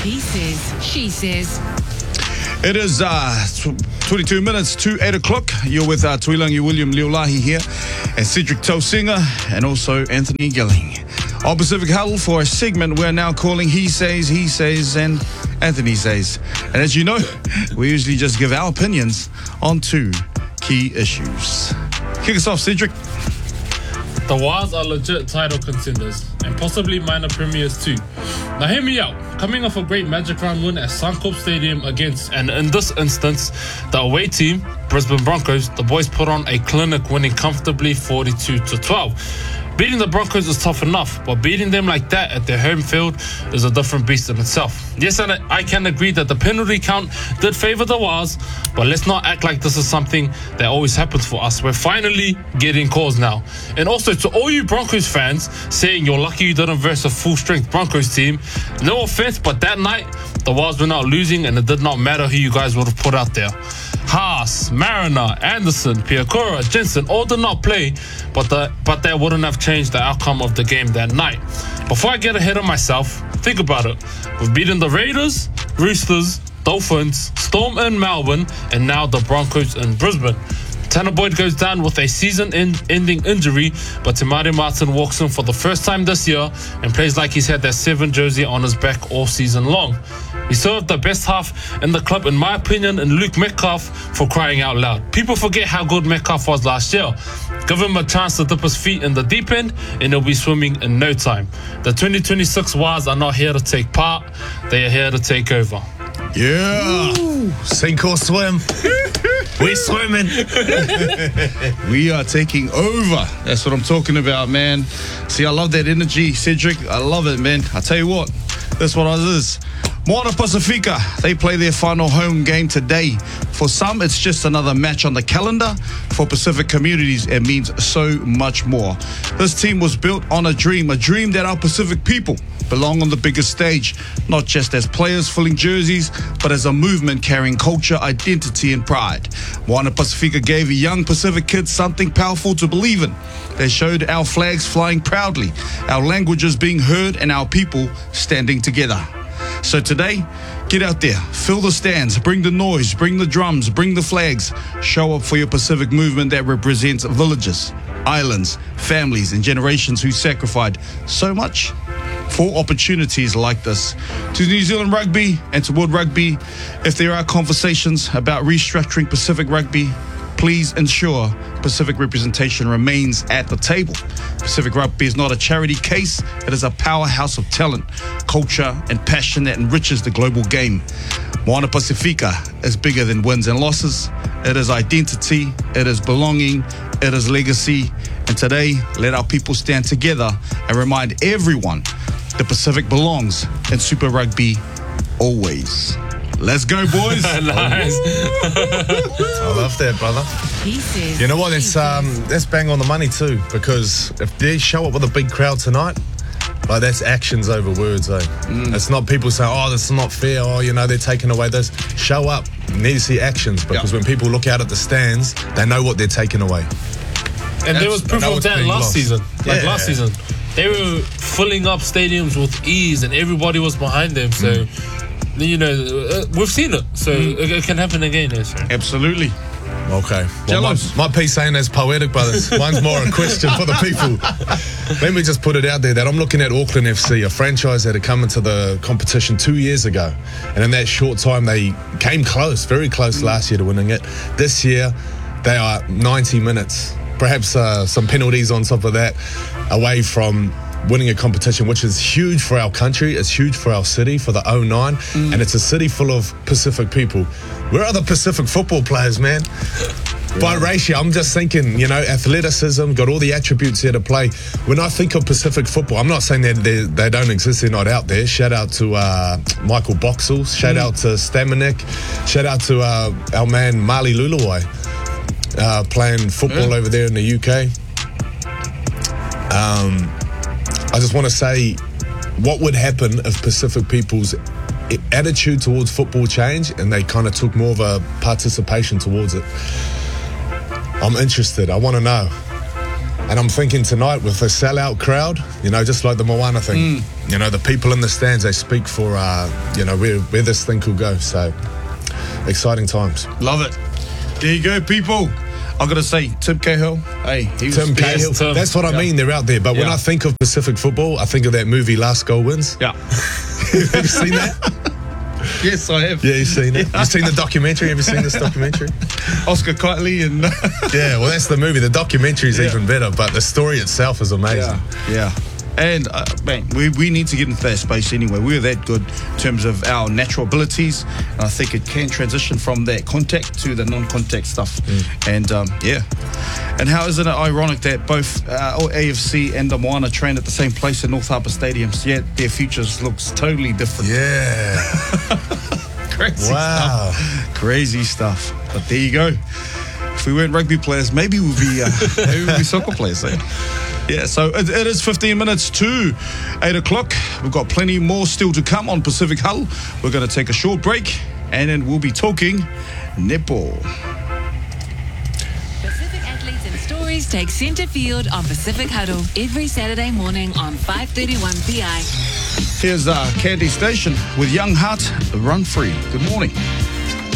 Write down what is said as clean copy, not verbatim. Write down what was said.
He says, she says. It is 22 minutes to 8 o'clock. You're with Tuilangi William Leolahi here, and Cedric Tausinga, and also Anthony Gilling. On Pacific Huddle for a segment we're now calling He Says, and Anthony Says. And as you know, we usually just give our opinions on two key issues. Kick us off, Cedric. The Wars are legit title contenders, and possibly minor premiers too. Now hear me out. Coming off a great Magic Round win at Suncorp Stadium against, and in this instance, the away team, Brisbane Broncos, the boys put on a clinic, winning comfortably 42-12. Beating the Broncos is tough enough, but beating them like that at their home field is a different beast in itself. Yes, and I can agree that the penalty count did favour the Wars, but let's not act like this is something that always happens for us. We're finally getting calls now. And also to all you Broncos fans saying you're lucky you didn't verse a full-strength Broncos team, no offence, but that night, the Wars were not losing and it did not matter who you guys would have put out there. Haas, Mariner, Anderson, Piakura, Jensen all did not play, but that wouldn't have changed the outcome of the game that night. Before I get ahead of myself, think about it. We've beaten the Raiders, Roosters, Dolphins, Storm in Melbourne, and now the Broncos in Brisbane. Tanner Boyd goes down with a season-ending injury, but Te Maire Martin walks in for the first time this year and plays like he's had that 7 jersey on his back all season long. We served the best half in the club, in my opinion, in Luke Metcalf, for crying out loud. People forget how good Metcalf was last year. Give him a chance to dip his feet in the deep end, and he'll be swimming in no time. The 2026 Wars are not here to take part, they are here to take over. Yeah. Ooh, sink or swim. We're swimming. We are taking over. That's what I'm talking about, man. See, I love that energy, Cedric. I love it, man. I tell you what, that's what it is. Moana Pacifica, they play their final home game today. For some, it's just another match on the calendar. For Pacific communities, it means so much more. This team was built on a dream that our Pacific people belong on the biggest stage, not just as players filling jerseys, but as a movement carrying culture, identity, and pride. Moana Pacifica gave young Pacific kids something powerful to believe in. They showed our flags flying proudly, our languages being heard, and our people standing together. So today, get out there, fill the stands, bring the noise, bring the drums, bring the flags. Show up for your Pacific movement that represents villages, islands, families, and generations who sacrificed so much for opportunities like this. To New Zealand Rugby and to World Rugby, if there are conversations about restructuring Pacific Rugby, please ensure Pacific representation remains at the table. Pacific Rugby is not a charity case. It is a powerhouse of talent, culture, and passion that enriches the global game. Moana Pacifica is bigger than wins and losses. It is identity, it is belonging, it is legacy. And today, let our people stand together and remind everyone the Pacific belongs in Super Rugby always. Let's go, boys. Nice. I love that, brother. He says, You know what? That's bang on the money too, because if they show up with a big crowd tonight, like that's actions over words, eh? It's not people saying, "Oh, this is not fair." Oh, they're taking away this. Show up. You need to see actions, because when people look out at the stands, they know what they're taking away. And there was proof of that last season. Last season, they were filling up stadiums with ease, and everybody was behind them. So, we've seen it. So it can happen again. Yes, Absolutely. Okay. Well, my piece saying that's poetic, brothers. Mine's more a question for the people. Let me just put it out there that I'm looking at Auckland FC, a franchise that had come into the competition 2 years ago. And in that short time, they came close, very close last year to winning it. This year, they are 90 minutes, perhaps some penalties on top of that, away from winning a competition, which is huge for our country. It's huge for our city, for the 09, and it's a city full of Pacific people. Where are the Pacific football players, man? By ratio, I'm just thinking, athleticism, got all the attributes here to play. When I think of Pacific football, I'm not saying that they don't exist, they're not out there. Shout out to Michael Boxall, shout out to Stamanik, shout out to our man Mali Luluwai, playing football over there in the UK. I just want to say, what would happen if Pacific people's attitude towards football changed and they kind of took more of a participation towards it? I'm interested. I want to know. And I'm thinking tonight with the sellout crowd, just like the Moana thing, the people in the stands, they speak for, where this thing could go. So, exciting times. Love it. There you go, people. I got to say, Tim Cahill, hey, he was Tim Cahill. Tim. That's what I mean. They're out there. But when Yeah. I think of Pacific football, I think of that movie Last Goal Wins. Yeah. Have you seen that? Yes, I have. Yeah, you've seen it. You've seen the documentary. Have you seen this documentary? Oscar Kitely and... Yeah, well, that's the movie. The documentary is even better, but the story itself is amazing. Yeah. And, man, we need to get into that space anyway. We're that good in terms of our natural abilities. And I think it can transition from that contact to the non-contact stuff. And, And how is it ironic that both AFC and the Moana train at the same place in North Harbour Stadiums, yet their futures looks totally different. Yeah. Crazy Wow. stuff. Crazy stuff. But there you go. If we weren't rugby players, maybe we'd be soccer players there. Yeah, so it is 15 minutes to 8 o'clock. We've got plenty more still to come on Pacific Huddle. We're going to take a short break, and then we'll be talking netball. Pacific athletes and stories take centre field on Pacific Huddle every Saturday morning on 5:31 PI. Here's Candy Station with Young Heart, Run Free. Good morning.